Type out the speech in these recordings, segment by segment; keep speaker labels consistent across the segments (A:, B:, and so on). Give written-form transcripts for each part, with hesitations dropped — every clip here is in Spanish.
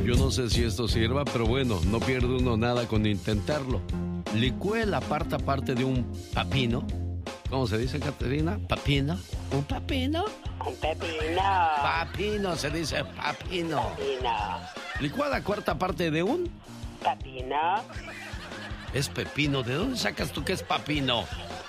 A: Yo no sé si esto sirva, pero bueno, no pierde uno nada con intentarlo. Licúe la parte de un papino. ¿Cómo se dice, Caterina? ¿Papino? ¿Un papino?
B: Un pepino.
A: Papino, se dice papino.
B: Pepino.
A: Licúa la cuarta parte de un...
B: Pepino.
A: Es pepino. ¿De dónde sacas tú que es papino?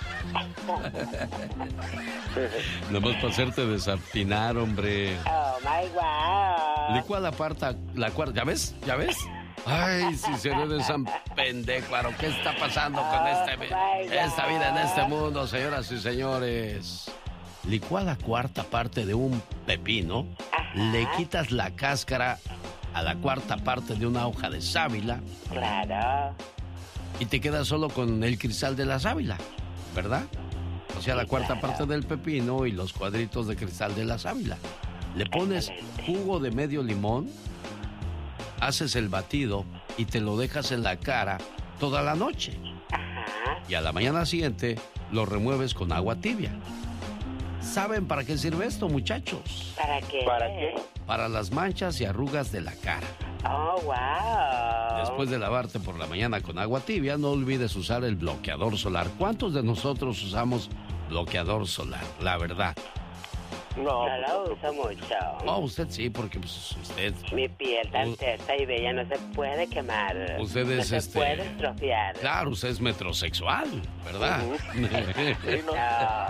A: Nada más para hacerte desatinar, hombre.
B: Oh, my God.
A: Licúa la cuarta... ¿Ya ves? ¿Ya ves? Ay, si se le de San Pendécuaro, ¿qué está pasando con esta vida en este mundo, señoras y señores? Licúa la cuarta parte de un pepino, le quitas la cáscara a la cuarta parte de una hoja de sábila.
B: Claro.
A: Y te quedas solo con el cristal de la sábila, ¿verdad? O sea, la cuarta parte del pepino y los cuadritos de cristal de la sábila. Le pones jugo de medio limón, haces el batido y te lo dejas en la cara toda la noche. Y a la mañana siguiente lo remueves con agua tibia. ¿Saben para qué sirve esto, muchachos?
B: ¿Para qué?
C: ¿Para qué?
A: Para las manchas y arrugas de la cara.
B: Oh, wow.
A: Después de lavarte por la mañana con agua tibia, no olvides usar el bloqueador solar. ¿Cuántos de nosotros usamos bloqueador solar? La verdad.
B: No lo uso mucho.
A: Oh, usted sí, porque pues, usted...
B: Mi piel tan tersa y bella no se puede quemar.
A: Usted es
B: no se puede estropear.
A: Claro, usted es metrosexual, ¿verdad?
B: Sí, no.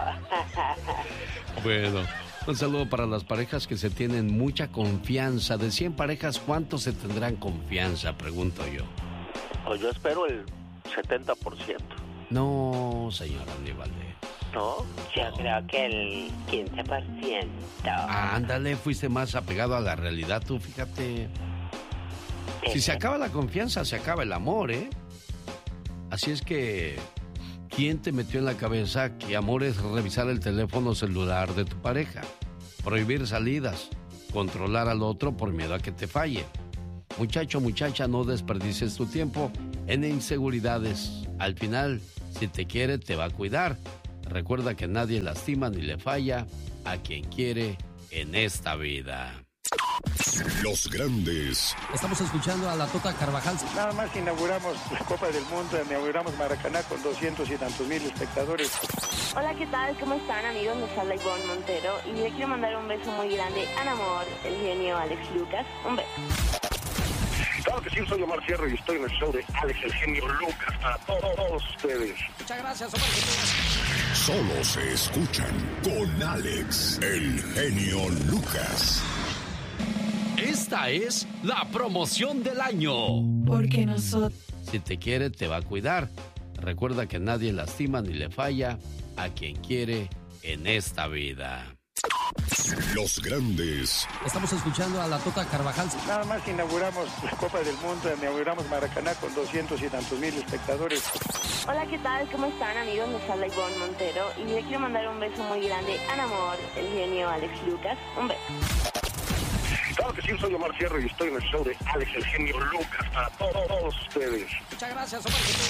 A: Bueno, un saludo para las parejas que se tienen mucha confianza. De 100 parejas, ¿cuántos se tendrán confianza? Pregunto yo.
C: Pues yo espero el 70%.
A: No, señor Aníbal.
C: ¿No?
B: Yo creo que el 15%.
A: Ándale, fuiste más apegado a la realidad tú, fíjate. Si se acaba la confianza, se acaba el amor, ¿eh? Así es que, ¿quién te metió en la cabeza que amor es revisar el teléfono celular de tu pareja? Prohibir salidas, controlar al otro por miedo a que te falle. Muchacho, muchacha, no desperdicies tu tiempo en inseguridades. Al final, si te quiere, te va a cuidar. Recuerda que nadie lastima ni le falla a quien quiere en esta vida.
D: Los grandes.
E: Estamos escuchando a la Tota Carvajal.
F: Nada más inauguramos la Copa del Mundo, inauguramos Maracaná con 200 y tantos mil espectadores.
G: Hola, ¿qué tal? ¿Cómo están, amigos? Les habla Ivonne Montero y le quiero mandar un beso muy grande a Namor, el genio Alex Lucas. Un beso.
H: Claro que sí, soy Omar Fierro y estoy en el show de Alex, el genio Lucas, para todos ustedes.
E: Muchas gracias, Omar.
D: Solo se escuchan con Alex, el genio Lucas.
A: Esta es la promoción del año.
I: Porque nosotros...
A: Si te quiere, te va a cuidar. Recuerda que nadie lastima ni le falla a quien quiere en esta vida.
D: Los grandes.
E: Estamos escuchando a la Tota Carvajal.
F: Nada más inauguramos la Copa del Mundo, inauguramos Maracaná con 200 y tantos mil espectadores.
G: Hola, ¿qué tal? ¿Cómo están, amigos? Les habla Ivonne Montero y le quiero mandar un beso muy grande a Namor, el genio Alex Lucas. Un beso.
H: Claro que sí, soy Omar Fierro y estoy en el show de Alex, el genio Lucas, para todos ustedes.
E: Muchas gracias, Omar.